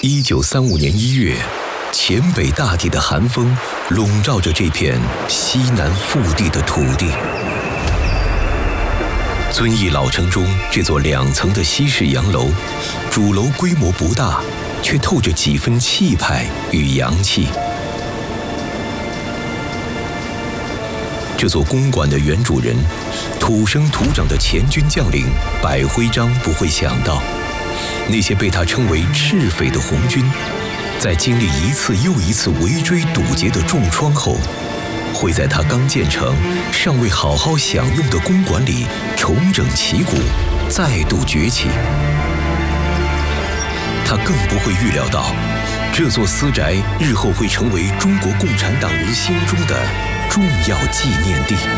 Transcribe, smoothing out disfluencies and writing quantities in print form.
1935年1月，黔北大地的寒风笼罩着这片西南腹地的土地。遵义老城中这座2层的西式洋楼，主楼规模不大，却透着几分气派与洋气。这座公馆的原主人，土生土长的前军将领百徽章不会想到，那些被他称为赤匪的红军，在经历一次又一次围追堵截的重创后，会在他刚建成、尚未好好享用的公馆里重整旗鼓，再度崛起。他更不会预料到，这座私宅日后会成为中国共产党人心中的重要纪念地。